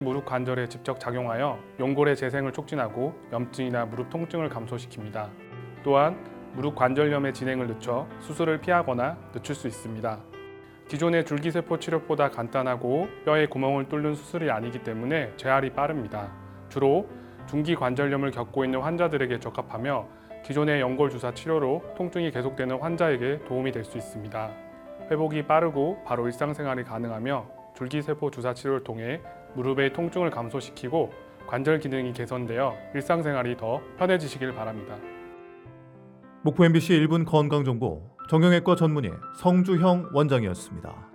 무릎 관절에 직접 작용하여 연골의 재생을 촉진하고 염증이나 무릎 통증을 감소시킵니다. 또한 무릎 관절염의 진행을 늦춰 수술을 피하거나 늦출 수 있습니다. 기존의 줄기세포 치료보다 간단하고 뼈에 구멍을 뚫는 수술이 아니기 때문에 재활이 빠릅니다. 주로 중기 관절염을 겪고 있는 환자들에게 적합하며 기존의 연골 주사 치료로 통증이 계속되는 환자에게 도움이 될 수 있습니다. 회복이 빠르고 바로 일상생활이 가능하며 줄기세포 주사 치료를 통해 무릎의 통증을 감소시키고 관절 기능이 개선되어 일상생활이 더 편해지시길 바랍니다. 목포 MBC 1분 건강정보 정형외과 전문의 성주형 원장이었습니다.